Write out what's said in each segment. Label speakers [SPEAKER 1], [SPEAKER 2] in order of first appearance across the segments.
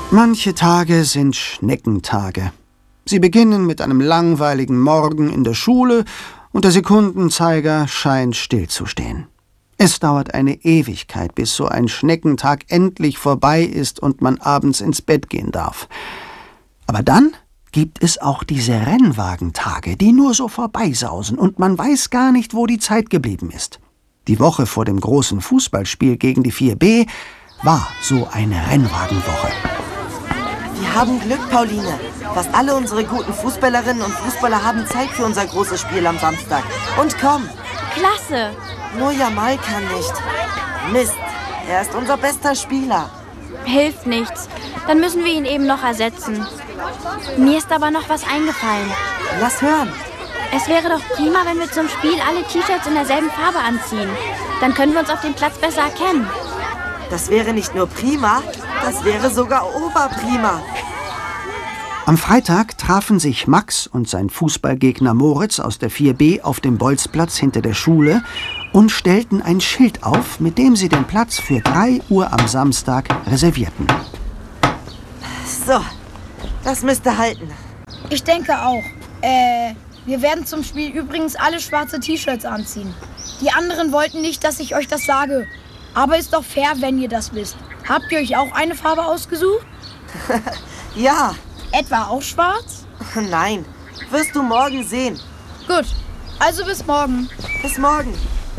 [SPEAKER 1] Manche Tage sind Schneckentage. Sie beginnen mit einem langweiligen Morgen in der Schule und der Sekundenzeiger scheint stillzustehen. Es dauert eine Ewigkeit, bis so ein Schneckentag endlich vorbei ist und man abends ins Bett gehen darf. Aber dann gibt es auch diese Rennwagentage, die nur so vorbeisausen und man weiß gar nicht, wo die Zeit geblieben ist. Die Woche vor dem großen Fußballspiel gegen die 4B war so eine Rennwagenwoche.
[SPEAKER 2] Wir haben Glück, Pauline. Fast alle unsere guten Fußballerinnen und Fußballer haben Zeit für unser großes Spiel am Samstag. Und komm!
[SPEAKER 3] Klasse!
[SPEAKER 2] Nur Jamal kann nicht. Mist, er ist unser bester Spieler.
[SPEAKER 3] Hilft nichts. Dann müssen wir ihn eben noch ersetzen. Mir ist aber noch was eingefallen.
[SPEAKER 2] Lass hören.
[SPEAKER 3] Es wäre doch prima, wenn wir zum Spiel alle T-Shirts in derselben Farbe anziehen. Dann können wir uns auf dem Platz besser erkennen.
[SPEAKER 2] Das wäre nicht nur prima, das wäre sogar oberprima.
[SPEAKER 1] Am Freitag trafen sich Max und sein Fußballgegner Moritz aus der 4B auf dem Bolzplatz hinter der Schule und stellten ein Schild auf, mit dem sie den Platz für 3 Uhr am Samstag reservierten.
[SPEAKER 2] So, das müsste halten.
[SPEAKER 4] Ich denke auch. Wir werden zum Spiel übrigens alle schwarze T-Shirts anziehen. Die anderen wollten nicht, dass ich euch das sage. Aber ist doch fair, wenn ihr das wisst. Habt ihr euch auch eine Farbe ausgesucht?
[SPEAKER 2] Ja.
[SPEAKER 4] Etwa auch schwarz?
[SPEAKER 2] Nein, wirst du morgen sehen.
[SPEAKER 4] Gut, also bis morgen.
[SPEAKER 2] Bis morgen.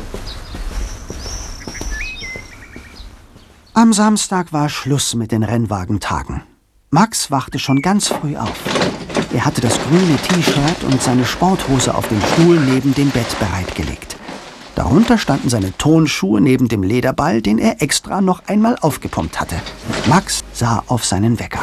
[SPEAKER 1] Am Samstag war Schluss mit den Rennwagentagen. Max wachte schon ganz früh auf. Er hatte das grüne T-Shirt und seine Sporthose auf dem Stuhl neben dem Bett bereitgelegt. Darunter standen seine Turnschuhe neben dem Lederball, den er extra noch einmal aufgepumpt hatte. Max sah auf seinen Wecker.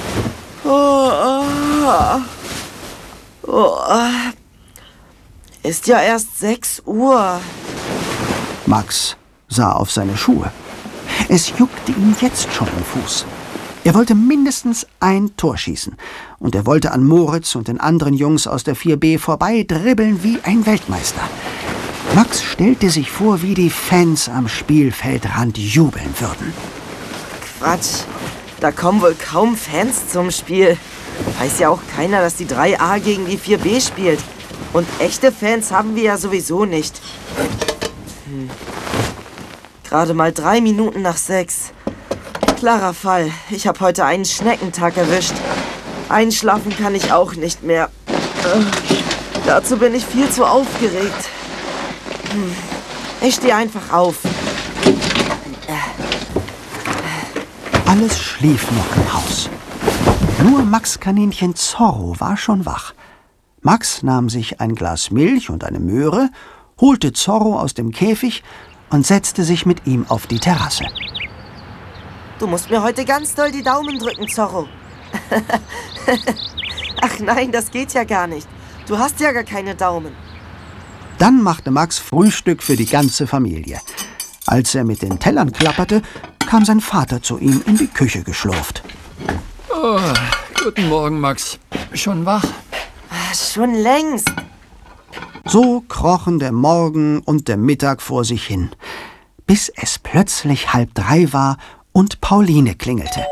[SPEAKER 2] Ist ja erst 6 Uhr.
[SPEAKER 1] Max sah auf seine Schuhe. Es juckte ihm jetzt schon im Fuß. Er wollte mindestens ein Tor schießen. Und er wollte an Moritz und den anderen Jungs aus der 4B vorbeidribbeln wie ein Weltmeister. Max stellte sich vor, wie die Fans am Spielfeldrand jubeln würden.
[SPEAKER 2] Quatsch, da kommen wohl kaum Fans zum Spiel. Weiß ja auch keiner, dass die 3A gegen die 4B spielt. Und echte Fans haben wir ja sowieso nicht. Gerade mal 3 Minuten nach 6. Klarer Fall, ich habe heute einen Schneckentag erwischt. Einschlafen kann ich auch nicht mehr. Dazu bin ich viel zu aufgeregt. Ich stehe einfach auf.
[SPEAKER 1] Alles schlief noch im Haus. Nur Max-Kaninchen Zorro war schon wach. Max nahm sich ein Glas Milch und eine Möhre, holte Zorro aus dem Käfig und setzte sich mit ihm auf die Terrasse.
[SPEAKER 2] Du musst mir heute ganz doll die Daumen drücken, Zorro. Ach nein, das geht ja gar nicht. Du hast ja gar keine Daumen.
[SPEAKER 1] Dann machte Max Frühstück für die ganze Familie. Als er mit den Tellern klapperte, kam sein Vater zu ihm in die Küche geschlurft.
[SPEAKER 5] Oh, guten Morgen, Max. Schon wach?
[SPEAKER 2] Schon längst.
[SPEAKER 1] So krochen der Morgen und der Mittag vor sich hin, bis es plötzlich 2:30 war und Pauline klingelte.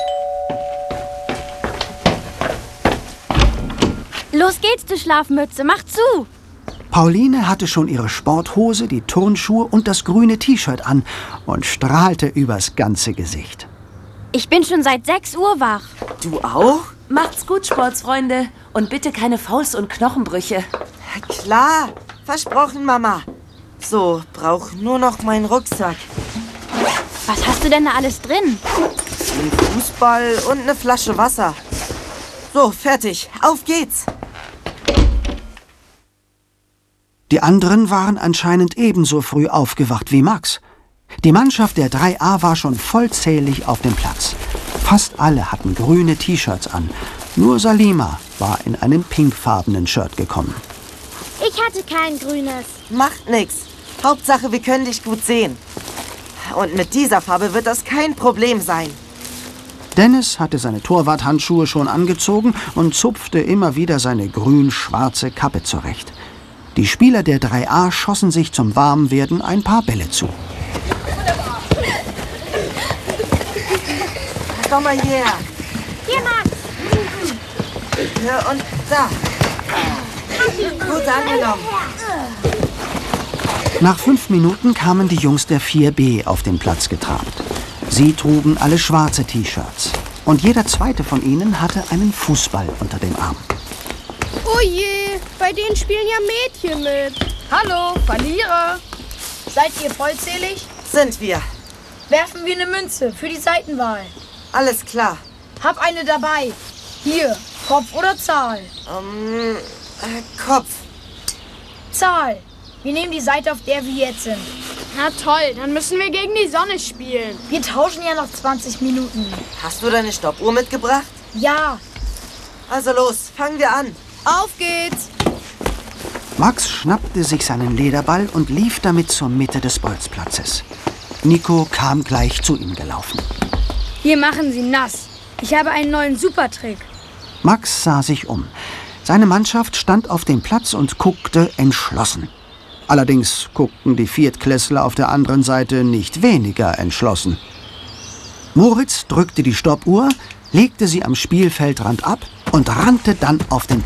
[SPEAKER 3] Los geht's, du Schlafmütze, mach zu!
[SPEAKER 1] Pauline hatte schon ihre Sporthose, die Turnschuhe und das grüne T-Shirt an und strahlte übers ganze Gesicht.
[SPEAKER 3] Ich bin schon seit 6 Uhr wach.
[SPEAKER 2] Du auch?
[SPEAKER 6] Macht's gut, Sportsfreunde. Und bitte keine Fouls und Knochenbrüche.
[SPEAKER 2] Klar, versprochen, Mama. So, brauch nur noch meinen Rucksack.
[SPEAKER 3] Was hast du denn da alles drin?
[SPEAKER 2] Ein Fußball und eine Flasche Wasser. So, fertig. Auf geht's.
[SPEAKER 1] Die anderen waren anscheinend ebenso früh aufgewacht wie Max. Die Mannschaft der 3A war schon vollzählig auf dem Platz. Fast alle hatten grüne T-Shirts an. Nur Salima war in einem pinkfarbenen Shirt gekommen.
[SPEAKER 3] Ich hatte kein grünes.
[SPEAKER 2] Macht nix. Hauptsache, wir können dich gut sehen. Und mit dieser Farbe wird das kein Problem sein.
[SPEAKER 1] Dennis hatte seine Torwarthandschuhe schon angezogen und zupfte immer wieder seine grün-schwarze Kappe zurecht. Die Spieler der 3A schossen sich zum Warmwerden ein paar Bälle zu.
[SPEAKER 2] Komm mal her.
[SPEAKER 3] Hier, Max.
[SPEAKER 2] Hier und da. Gut angenommen.
[SPEAKER 1] Nach 5 Minuten kamen die Jungs der 4B auf den Platz getrabt. Sie trugen alle schwarze T-Shirts. Und jeder zweite von ihnen hatte einen Fußball unter dem Arm.
[SPEAKER 7] Oh je, bei denen spielen ja Mädchen mit.
[SPEAKER 4] Hallo, Verlierer. Seid ihr vollzählig?
[SPEAKER 2] Sind wir.
[SPEAKER 4] Werfen wir eine Münze für die Seitenwahl.
[SPEAKER 2] Alles klar.
[SPEAKER 4] Hab eine dabei. Hier, Kopf oder Zahl?
[SPEAKER 2] Kopf.
[SPEAKER 4] Zahl. Wir nehmen die Seite, auf der wir jetzt sind.
[SPEAKER 7] Na toll, dann müssen wir gegen die Sonne spielen.
[SPEAKER 4] Wir tauschen ja noch 20 Minuten.
[SPEAKER 2] Hast du deine Stoppuhr mitgebracht?
[SPEAKER 4] Ja,
[SPEAKER 2] Also los, fangen wir an.
[SPEAKER 7] Auf geht's.
[SPEAKER 1] Max schnappte sich seinen Lederball und lief damit zur Mitte des Bolzplatzes. Nico kam gleich zu ihm gelaufen.
[SPEAKER 7] Wir machen sie nass. Ich habe einen neuen Supertrick.
[SPEAKER 1] Max sah sich um. Seine Mannschaft stand auf dem Platz und guckte entschlossen. Allerdings guckten die Viertklässler auf der anderen Seite nicht weniger entschlossen. Moritz drückte die Stoppuhr, legte sie am Spielfeldrand ab und rannte dann auf den